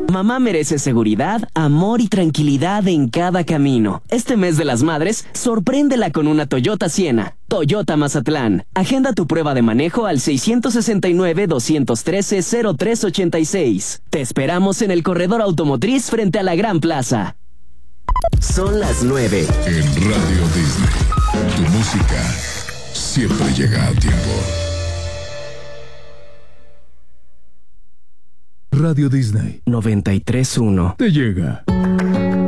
Mamá merece seguridad, amor y tranquilidad en cada camino. Este mes de las madres, sorpréndela con una Toyota Siena. Toyota Mazatlán. Agenda tu prueba de manejo al 669-213-0386. Te esperamos en el corredor automotriz frente a la Gran Plaza. Son las 9. En Radio Disney, tu música siempre llega a tiempo. Radio Disney 93.1 te llega.